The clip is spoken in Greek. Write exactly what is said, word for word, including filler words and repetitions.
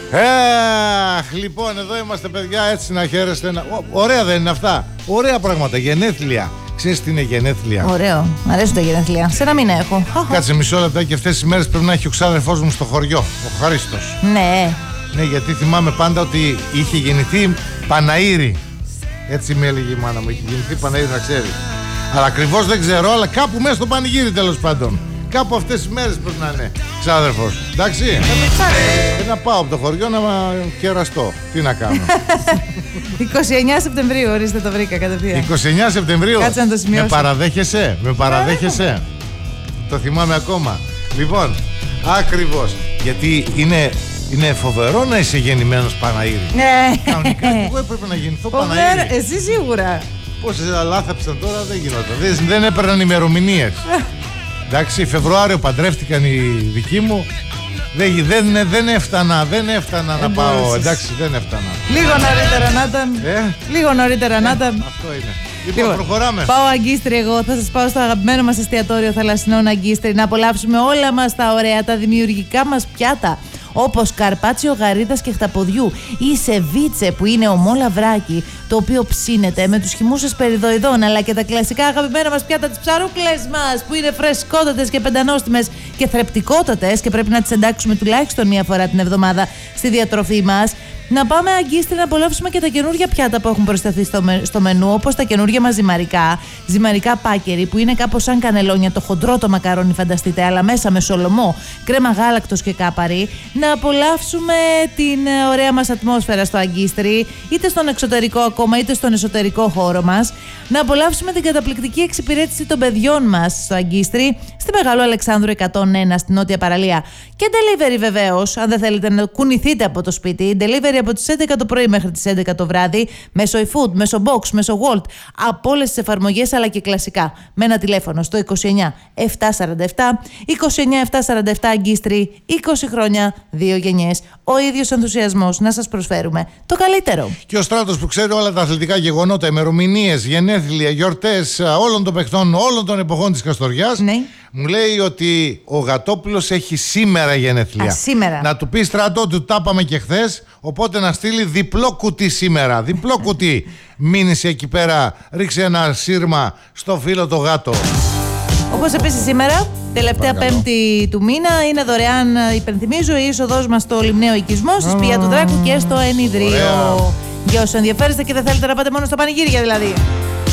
Αχ, λοιπόν, εδώ είμαστε, παιδιά, έτσι να χαίρεστε. Να... Ωραία δεν είναι αυτά? Ωραία πράγματα, γενέθλια. Ξέρεις τι είναι γενέθλια? Ωραίο, μ' αρέσουν τα γενέθλια. Σε ένα μήνα έχω. Κάτσε μισό λεπτά, και αυτές τις μέρες πρέπει να έχει ο ξάδερφός μου στο χωριό, ο Χρήστος. Ναι. Ναι, γιατί θυμάμαι πάντα ότι είχε γεννηθεί Παναήρη. Έτσι με έλεγε η μάνα μου, είχε γεννηθεί Παναήρη, να ξέρει. Αλλά ακριβώς δεν ξέρω, αλλά κάπου μέσα στο πανηγύρι, τέλος πάντων. Κάπου αυτές τις μέρες πρέπει να είναι ξάδερφος. Εντάξει. Ε, να πάω από το χωριό να κεραστώ. Τι να κάνω. είκοσι εννέα Σεπτεμβρίου, ορίστε, το βρήκα κατευθείαν. είκοσι εννέα Σεπτεμβρίου. Κάτσε να το σημειώσω. Με παραδέχεσαι, με παραδέχεσαι. Το θυμάμαι ακόμα. Λοιπόν, ακριβώς. Γιατί είναι, είναι φοβερό να είσαι γεννημένος Παναήρη. Ναι. Κανονικά εγώ έπρεπε να γεννηθώ Παναήρη. Εσύ σίγουρα. Πόσες λάθαψαν τώρα, δεν γινόταν. Δεν, δεν έπαιρναν ημερομηνίες. Εντάξει, Φεβρουάριο παντρεύτηκαν οι δικοί μου. Δεν, δεν, δεν έφτανα, δεν έφτανα να πάω. Εντάξει, δεν έφτανα. Λίγο νωρίτερα να ήταν. Ε? Λίγο νωρίτερα να ήταν. Αυτό είναι. Λοιπόν, προχωράμε. Πάω Αγκίστρι εγώ, θα σας πάω στο αγαπημένο μας εστιατόριο θαλασσινών Αγκίστρι να απολαύσουμε όλα μας τα ωραία, τα δημιουργικά μας πιάτα. Όπως καρπάτσιο γαρίδας και χταποδιού ή σεβίτσε που είναι ομό λαβράκι, το οποίο ψήνεται με τους χυμούσες περιδοειδών, αλλά και τα κλασικά αγαπημένα μας πιάτα, τις ψαρούκλες μας που είναι φρεσκότατες και πεντανόστιμες και θρεπτικότατες και πρέπει να τις εντάξουμε τουλάχιστον μία φορά την εβδομάδα στη διατροφή μας. Να πάμε Αγκίστρι να απολαύσουμε και τα καινούργια πιάτα που έχουν προσθεθεί στο, με, στο μενού, όπως τα καινούργια μας ζυμαρικά, ζυμαρικά πάκερι που είναι κάπως σαν κανελόνια, το χοντρό το μακαρόνι, φανταστείτε, αλλά μέσα με σολομό, κρέμα γάλακτος και κάπαρι. Να απολαύσουμε την ωραία μας ατμόσφαιρα στο Αγκίστρι, είτε στον εξωτερικό ακόμα είτε στον εσωτερικό χώρο μας. Να απολαύσουμε την καταπληκτική εξυπηρέτηση των παιδιών μας στο Αγκίστρι, στη Μεγάλο Αλεξάνδρου εκατόν ένα στην Νότια Παραλία. Και delivery βεβαίως, αν δεν θέλετε να κουνηθείτε από το σπίτι, delivery από τις έντεκα το πρωί μέχρι τις έντεκα το βράδυ, μέσω eFood, μέσω Box, μέσω Wolt, από όλες τις εφαρμογές αλλά και κλασικά. Με ένα τηλέφωνο στο είκοσι εννέα επτακόσια σαράντα επτά, είκοσι εννέα επτακόσια σαράντα επτά Αγκίστρι, είκοσι χρόνια, δύο γενιές. Ο ίδιος ενθουσιασμός να σας προσφέρουμε το καλύτερο. Και ο Στράτος που ξέρει όλα τα αθλητικά γεγονότα, ημερομηνίες, γενέθλια, γιορτές όλων των παιχτών, όλων των εποχών της Καστοριάς. Ναι. Μου λέει ότι ο Γατόπουλος έχει σήμερα γενέθλια. Α, σήμερα. Να του πει, Στράτο, του τα είπαμε και χθες, οπότε να στείλει διπλό κουτί σήμερα. Διπλό κουτί. Μείνησε εκεί πέρα, ρίξε ένα σύρμα στο φίλο το γάτο. Όπως επίσης σήμερα, τελευταία Παρακαλώ. Πέμπτη του μήνα, είναι δωρεάν, υπενθυμίζω, η είσοδός μας στο Λιμναίο Οικισμό, στη Σπηλιά του Δράκου και στο Ενιδρίο. Για όσους ενδιαφέρεστε και δεν θέλετε να πάτε μόνο στα πανηγύρια δηλαδή.